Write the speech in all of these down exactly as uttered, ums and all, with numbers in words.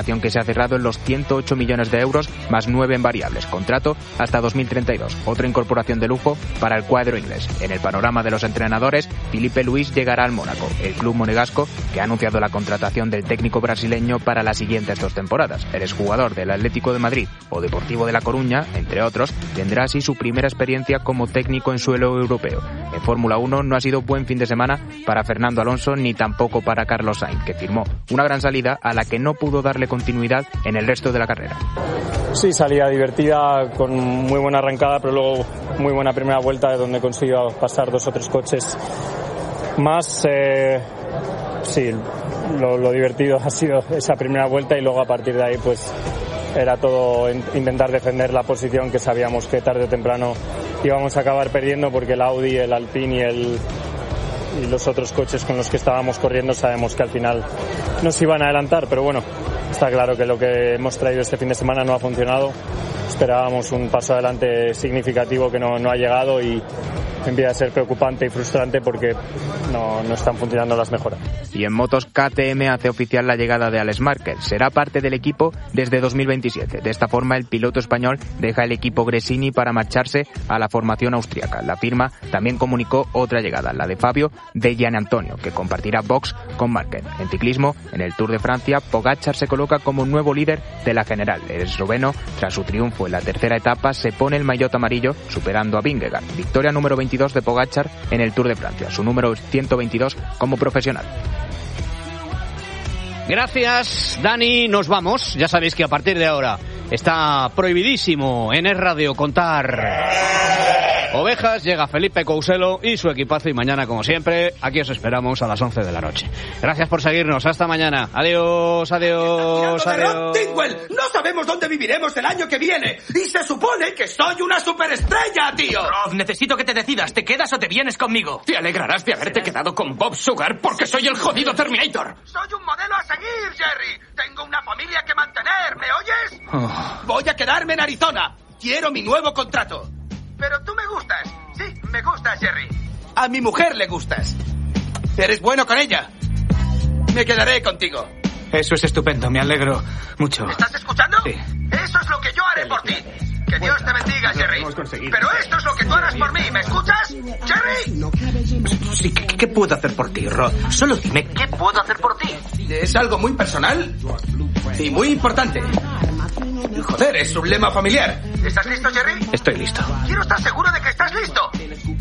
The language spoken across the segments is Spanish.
que se ha cerrado en los ciento ocho millones de euros más nueve en variables, contrato hasta dos mil treinta y dos. Otra incorporación de lujo para el cuadro inglés. En el panorama de los entrenadores, Filipe Luís llegará al Mónaco, el club monegasco que ha anunciado la contratación del técnico brasileño para las siguientes dos temporadas. El exjugador del Atlético de Madrid o Deportivo de La Coruña, entre otros, tendrá así su primera experiencia como técnico en suelo europeo. En Fórmula uno no ha sido buen fin de semana para Fernando Alonso ni tampoco para Carlos Sainz, que firmó una gran salida a la que no pudo darle continuidad en el resto de la carrera. Sí, salida divertida, con muy buena arrancada, pero luego muy buena primera vuelta donde consiguió pasar dos o tres coches más. Eh, sí, lo, lo divertido ha sido esa primera vuelta y luego a partir de ahí pues era todo intentar defender la posición que sabíamos que tarde o temprano íbamos a acabar perdiendo porque el Audi, el Alpine y el y los otros coches con los que estábamos corriendo sabemos que al final nos iban a adelantar, pero bueno, está claro que lo que hemos traído este fin de semana no ha funcionado. Esperábamos un paso adelante significativo que no, no ha llegado y empieza a ser preocupante y frustrante porque no, no están funcionando las mejoras. Y en motos, K T M hace oficial la llegada de Alex Márquez. Será parte del equipo desde dos mil veintisiete. De esta forma, el piloto español deja el equipo Gresini para marcharse a la formación austríaca. La firma también comunicó otra llegada, la de Fabio De Gianantonio, que compartirá box con Márquez. En ciclismo, en el Tour de Francia, Pogačar se coloca como nuevo líder de la general. El esloveno, tras su triunfo en la tercera etapa, se pone el maillot amarillo, superando a Vingegaard. Victoria número veintidós de Pogačar en el Tour de Francia, su número ciento veintidós como profesional. Gracias, Dani. Nos vamos. Ya sabéis que a partir de ahora está prohibidísimo en Es Radio contar ovejas. Llega Felipe Couselo y su equipazo y mañana, como siempre, aquí os esperamos a las once de la noche. Gracias por seguirnos. Hasta mañana. Adiós, adiós, adiós. Tingwell, no sabemos dónde viviremos el año que viene y se supone que soy una superestrella, tío. Rob, necesito que te decidas. ¿Te quedas o te vienes conmigo? Te alegrarás de haberte quedado con Bob Sugar porque soy el jodido Terminator. Soy un modelo a seguir, Jerry. Tengo una familia que mantener, ¿me oyes? Oh. Voy a quedarme en Arizona. Quiero mi nuevo contrato. Pero tú me gustas. Sí, me gustas, Jerry. A mi mujer le gustas. Eres bueno con ella. Me quedaré contigo. Eso es estupendo, me alegro mucho. ¿Estás escuchando? Sí. Eso es lo que yo haré por ti. Que Dios te bendiga, Jerry. Pero esto es lo que tú harás por mí, ¿me escuchas? ¡Jerry! Sí, ¿qué, qué puedo hacer por ti, Rod? Solo dime, ¿qué puedo hacer por ti? Es algo muy personal y muy importante. Joder, es un lema familiar. ¿Estás listo, Jerry? Estoy listo. Quiero estar seguro de que estás listo.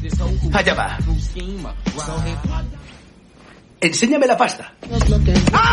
Allá va. Enséñame la pasta. ¡Ah!